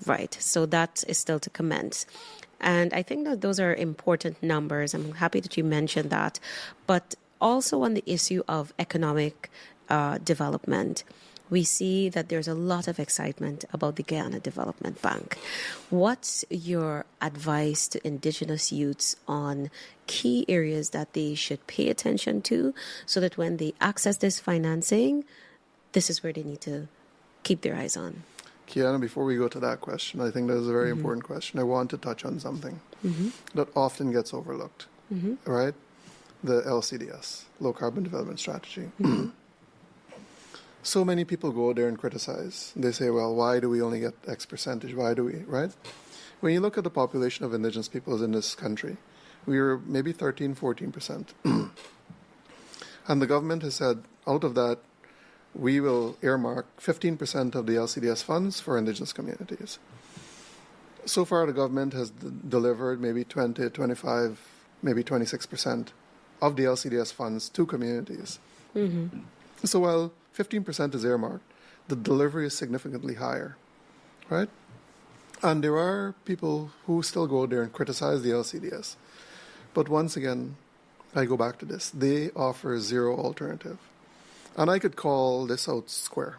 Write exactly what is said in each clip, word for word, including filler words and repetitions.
Right. So that is still to commence. And I think that those are important numbers. I'm happy that you mentioned that. But also on the issue of economic uh, development, we see that there's a lot of excitement about the Guyana Development Bank. What's your advice to Indigenous youths on key areas that they should pay attention to so that when they access this financing, this is where they need to keep their eyes on? Kiana, before we go to that question, I think that is a very mm-hmm. important question. I want to touch on something mm-hmm. that often gets overlooked, mm-hmm. right? The L C D S, Low Carbon Development Strategy. Mm-hmm. So many people go there and criticize. They say, well, why do we only get X percentage? Why do we, right? When you look at the population of indigenous peoples in this country, we are maybe thirteen, fourteen percent. And the government has said, out of that, we will earmark fifteen percent of the L C D S funds for indigenous communities. So far, the government has d- delivered maybe twenty, twenty-five, maybe twenty-six percent of the L C D S funds to communities. Mm-hmm. So while fifteen percent is earmarked, the delivery is significantly higher, right? And there are people who still go there and criticize the L C D S. But once again, I go back to this. They offer zero alternative. And I could call this out square.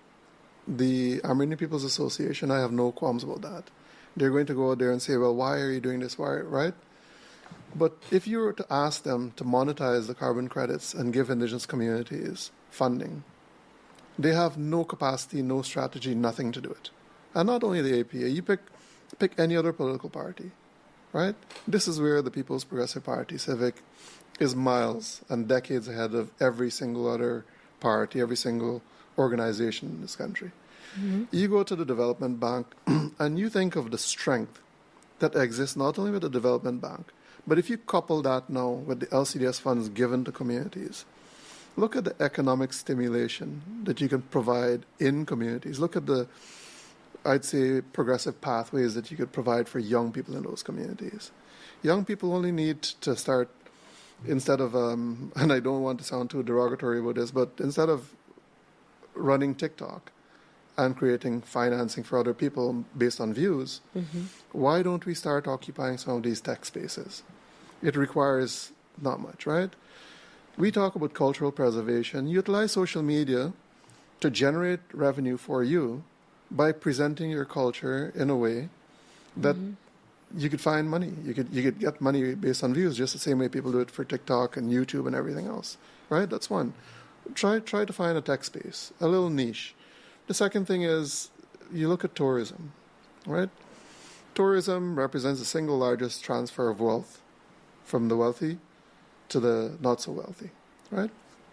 The Amerindian Peoples Association, I have no qualms about that. They're going to go out there and say, well, why are you doing this? Why, right? But if you were to ask them to monetize the carbon credits and give indigenous communities funding, they have no capacity, no strategy, nothing to do it. And not only the A P A, you pick pick any other political party, right? This is where the People's Progressive Party, Civic, is miles and decades ahead of every single other party, every single organization in this country. Mm-hmm. You go to the Development Bank and you think of the strength that exists not only with the Development Bank, but if you couple that now with the L C D S funds given to communities, look at the economic stimulation that you can provide in communities. Look at the, I'd say, progressive pathways that you could provide for young people in those communities. Young people only need to start, instead of, um, and I don't want to sound too derogatory about this, but instead of running TikTok and creating financing for other people based on views, mm-hmm. why don't we start occupying some of these tech spaces? It requires not much, right? We talk about cultural preservation. Utilize social media to generate revenue for you by presenting your culture in a way that mm-hmm. you could find money. You could you could get money based on views, just the same way people do it for TikTok and YouTube and everything else, right? That's one. Try try to find a tech space, a little niche. The second thing is you look at tourism, right? Tourism represents the single largest transfer of wealth from the wealthy to the not so wealthy, right?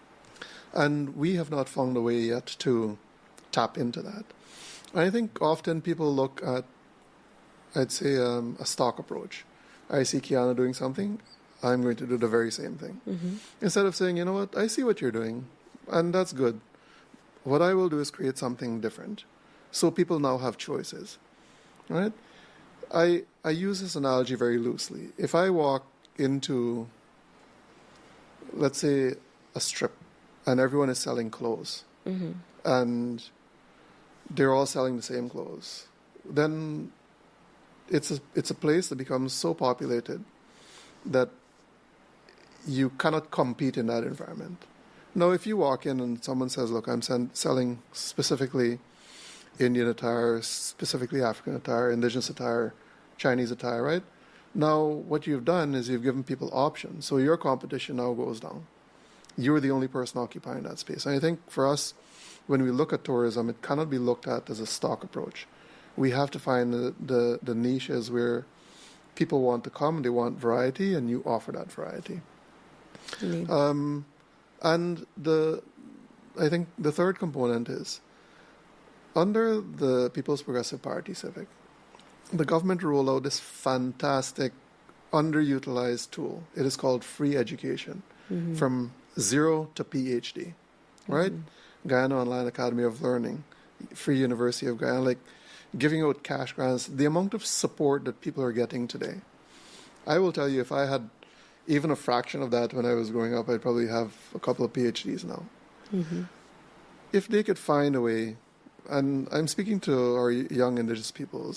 And we have not found a way yet to tap into that. I think often people look at, I'd say, um, a stock approach. I see Kiana doing something, I'm going to do the very same thing. Mm-hmm. Instead of saying, you know what, I see what you're doing, and that's good. What I will do is create something different. So people now have choices, right? I I use this analogy very loosely. If I walk into, let's say, a strip, and everyone is selling clothes, mm-hmm. and they're all selling the same clothes, then it's a, it's a place that becomes so populated that you cannot compete in that environment. Now, if you walk in and someone says, look, I'm sen- selling specifically Indian attire, specifically African attire, indigenous attire, Chinese attire, right? Now, what you've done is you've given people options. So your competition now goes down. You're the only person occupying that space. And I think for us, when we look at tourism, it cannot be looked at as a stock approach. We have to find the, the, the niches where people want to come, they want variety, and you offer that variety. Um, and the, I think the third component is, under the People's Progressive Party, Civic, the government rolled out this fantastic, underutilized tool. It is called free education, mm-hmm. from zero to PhD, right? Mm-hmm. Guyana Online Academy of Learning, Free University of Guyana, like giving out cash grants, the amount of support that people are getting today. I will tell you, if I had even a fraction of that when I was growing up, I'd probably have a couple of PhDs now. Mm-hmm. If they could find a way, and I'm speaking to our young indigenous peoples,